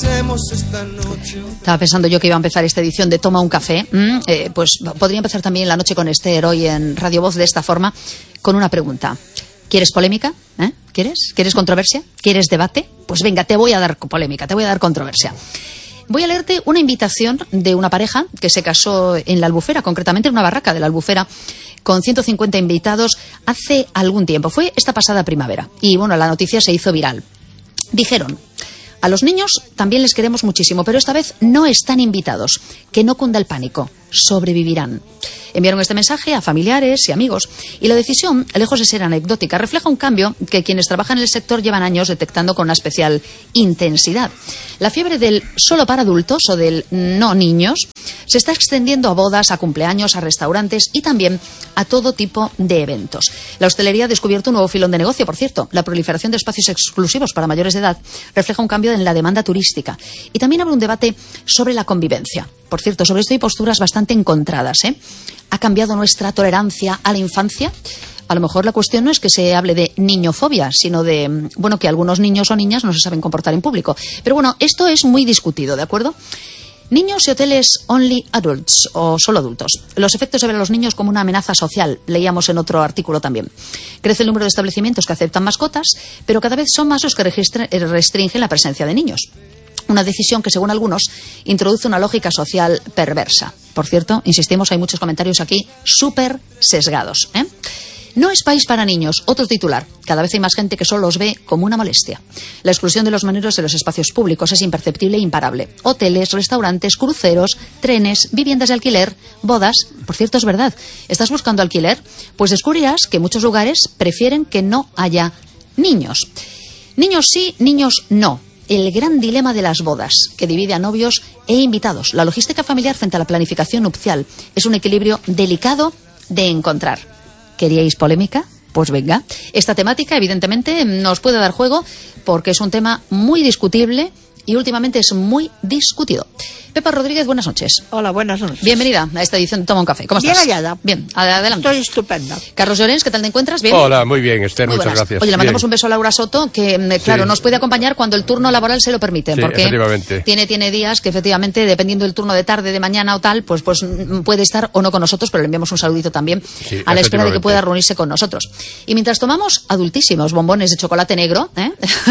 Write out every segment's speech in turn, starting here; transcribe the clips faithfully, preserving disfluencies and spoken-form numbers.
pasemos esta noche. Estaba pensando yo que iba a empezar esta edición de Toma un café. Mm, eh, pues podría empezar también la noche con Esther hoy en Radio Voz de esta forma, con una pregunta. ¿Quieres polémica? ¿Eh? ¿Quieres? ¿Quieres controversia? ¿Quieres debate? Pues venga, te voy a dar polémica, te voy a dar controversia. Voy a leerte una invitación de una pareja que se casó en la Albufera, concretamente en una barraca de la Albufera, con ciento cincuenta invitados hace algún tiempo. Fue esta pasada primavera. Y bueno, la noticia se hizo viral. Dijeron: a los niños también les queremos muchísimo, pero esta vez no están invitados. Que no cunda el pánico. Sobrevivirán. Enviaron este mensaje a familiares y amigos. Y la decisión, lejos de ser anecdótica, refleja un cambio que quienes trabajan en el sector llevan años detectando con una especial intensidad. La fiebre del solo para adultos o del no niños se está extendiendo a bodas, a cumpleaños, a restaurantes y también a todo tipo de eventos. La hostelería ha descubierto un nuevo filón de negocio, por cierto. La proliferación de espacios exclusivos para mayores de edad refleja un cambio en la demanda turística. Y también abre un debate sobre la convivencia. Por cierto, sobre esto hay posturas bastante encontradas, ¿eh? ¿Ha cambiado nuestra tolerancia a la infancia? A lo mejor la cuestión no es que se hable de niñofobia, sino de, bueno, que algunos niños o niñas no se saben comportar en público. Pero bueno, esto es muy discutido, ¿de acuerdo? Niños y hoteles only adults, o solo adultos. Los efectos de ver a los niños como una amenaza social, leíamos en otro artículo también. Crece el número de establecimientos que aceptan mascotas, pero cada vez son más los que restringen la presencia de niños. Una decisión que, según algunos, introduce una lógica social perversa. Por cierto, insistimos, hay muchos comentarios aquí súper sesgados, ¿eh? No es país para niños. Otro titular. Cada vez hay más gente que solo los ve como una molestia. La exclusión de los menores de los espacios públicos es imperceptible e imparable. Hoteles, restaurantes, cruceros, trenes, viviendas de alquiler, bodas. Por cierto, es verdad. ¿Estás buscando alquiler? Pues descubrirás que muchos lugares prefieren que no haya niños. Niños sí, niños no. El gran dilema de las bodas, que divide a novios e invitados. La logística familiar frente a la planificación nupcial es un equilibrio delicado de encontrar. ¿Queríais polémica? Pues venga. Esta temática, evidentemente, nos puede dar juego porque es un tema muy discutible y últimamente es muy discutido. Pepa Rodríguez, buenas noches. Hola, buenas noches. Bienvenida a esta edición de Toma un Café. ¿Cómo estás? Bien hallada. Bien, adelante. Estoy estupenda. Carlos Llorens, ¿qué tal te encuentras? ¿Bien? Hola, muy bien, Esther, Muy muchas buenas. gracias. Oye, le mandamos bien. un beso a Laura Soto, que, claro, Sí. nos puede acompañar cuando el turno laboral se lo permite, Sí, porque efectivamente. tiene, tiene días que, efectivamente, dependiendo del turno de tarde, de mañana o tal, pues, pues puede estar o no con nosotros, pero le enviamos un saludito también Sí, a la espera de que efectivamente. pueda reunirse con nosotros. Y mientras tomamos adultísimos bombones de chocolate negro, ¿eh?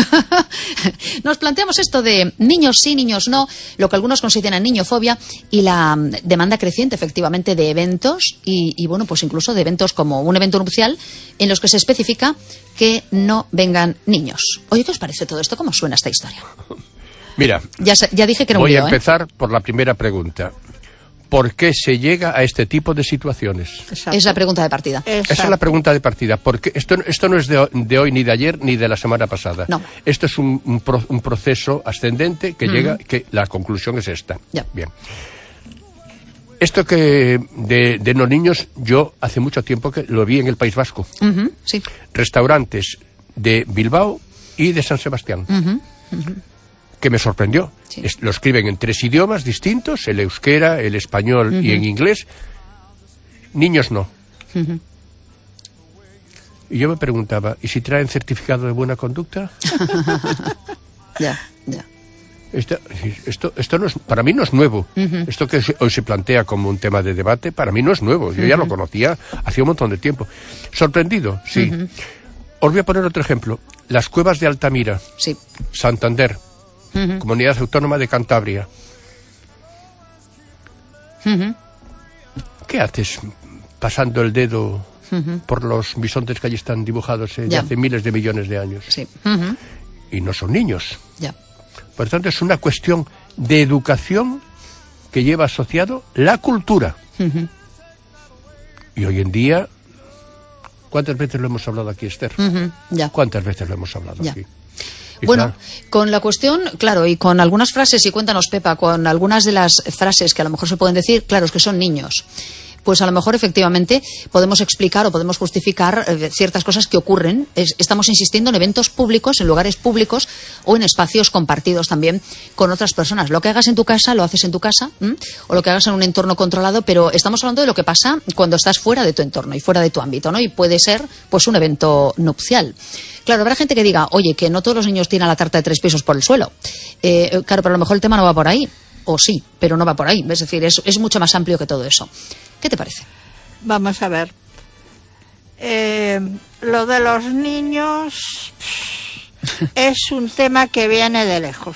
nos planteamos esto de niños sí, niños no, lo que algunos consideran niñofobia y la demanda creciente, efectivamente, de eventos y, y, bueno, pues incluso de eventos como un evento nupcial en los que se especifica que no vengan niños. Oye, ¿qué os parece todo esto? ¿Cómo suena esta historia? Mira, Ya, se- ya dije que era un voy lío, a empezar por la primera pregunta. ¿Por qué se llega a este tipo de situaciones? Exacto. ¿eh? Es la pregunta de partida. Exacto. Esa es la pregunta de partida. Porque esto, esto no es de, de hoy, ni de ayer, ni de la semana pasada. No. Esto es un, un, pro- un proceso ascendente que llega, que la conclusión es esta. Ya. Bien. Esto que de, de no niños, yo hace mucho tiempo que lo vi en el País Vasco. Ujú, sí. Restaurantes de Bilbao y de San Sebastián. Que me sorprendió. Sí. Es- lo escriben en tres idiomas distintos, el euskera, el español y en inglés. Niños no. Y yo me preguntaba, ¿y si traen certificado de buena conducta? Ya, ya. Esto, esto, esto no es, para mí no es nuevo. Esto que se- hoy se plantea como un tema de debate, para mí no es nuevo. Yo ya lo conocía hacía un montón de tiempo. Sorprendido, sí. Os voy a poner otro ejemplo. Las cuevas de Altamira, Sí. Santander, Comunidad Autónoma de Cantabria. Ujú. ¿Qué haces pasando el dedo por los bisontes que allí están dibujados eh, de Ya. hace miles de millones de años? Sí. Ujú. Y no son niños. Ya. Por tanto, es una cuestión de educación que lleva asociado la cultura. Y hoy en día, ¿cuántas veces lo hemos hablado aquí, Esther? Ujú. Ya. ¿Cuántas veces lo hemos hablado Ya. aquí? Y Bueno, claro, con la cuestión, claro, y con algunas frases, y cuéntanos, Pepa, con algunas de las frases que a lo mejor se pueden decir, claro, es que son niños. pues a lo mejor efectivamente podemos explicar o podemos justificar eh, ciertas cosas que ocurren. Es, estamos insistiendo en eventos públicos, en lugares públicos o en espacios compartidos también con otras personas. Lo que hagas en tu casa, lo haces en tu casa, ¿m? o lo que hagas en un entorno controlado, pero estamos hablando de lo que pasa cuando estás fuera de tu entorno y fuera de tu ámbito, ¿no? Y puede ser, pues, un evento nupcial. Claro, habrá gente que diga, oye, que no todos los niños tiran la tarta de tres pisos por el suelo. Eh, claro, pero a lo mejor el tema no va por ahí. O sí, pero no va por ahí. Es decir, es, es mucho más amplio que todo eso. ¿Qué te parece? Vamos a ver. Eh, lo de los niños es un tema que viene de lejos.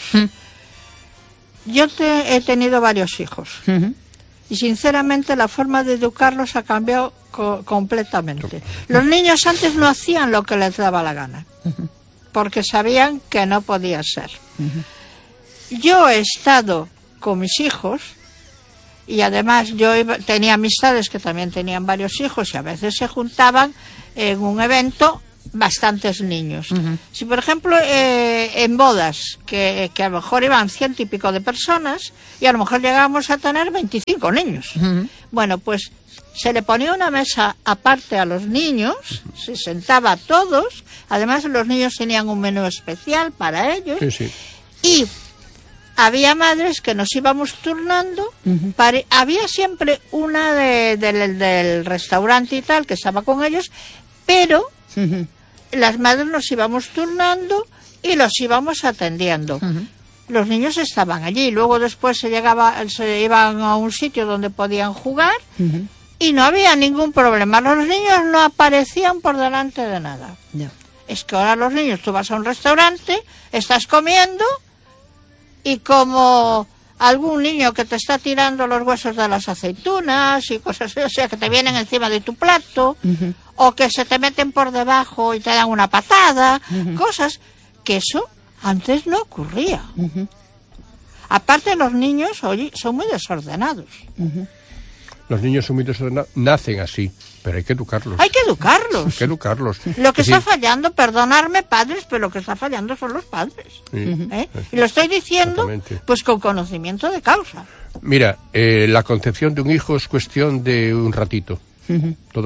Yo te, he tenido varios hijos. Uh-huh. Y sinceramente la forma de educarlos ha cambiado co- completamente. Los niños antes no hacían lo que les daba la gana. Uh-huh. Porque sabían que no podía ser. Uh-huh. Yo he estado con mis hijos y además yo iba, tenía amistades que también tenían varios hijos y a veces se juntaban en un evento bastantes niños. Uh-huh. Si por ejemplo eh, en bodas que, que a lo mejor iban ciento y pico de personas y a lo mejor llegábamos a tener veinticinco niños. Uh-huh. Bueno, pues se le ponía una mesa aparte a los niños, se sentaba a todos, además los niños tenían un menú especial para ellos. Sí, sí. Y había madres que nos íbamos turnando, uh-huh. para, había siempre una de, de, de, del restaurante y tal que estaba con ellos, pero uh-huh. las madres nos íbamos turnando y los íbamos atendiendo. Uh-huh. Los niños estaban allí, luego después se llegaba, se iban a un sitio donde podían jugar uh-huh. y no había ningún problema. Los niños no aparecían por delante de nada. No. Es que ahora los niños, tú vas a un restaurante, estás comiendo y como algún niño que te está tirando los huesos de las aceitunas y cosas así, o sea, que te vienen encima de tu plato, uh-huh. o que se te meten por debajo y te dan una patada, uh-huh. cosas que eso antes no ocurría. Uh-huh. Aparte los niños, oye, son muy desordenados. Uh-huh. Los niños son muy desordenados, nacen así, pero hay que educarlos. Hay que educarlos. Hay que educarlos. Lo que sí. está fallando, perdonarme padres, pero lo que está fallando son los padres. Sí. ¿Eh? Y lo estoy diciendo pues con conocimiento de causa. Mira, eh, la concepción de un hijo es cuestión de un ratito. Uh-huh. Todo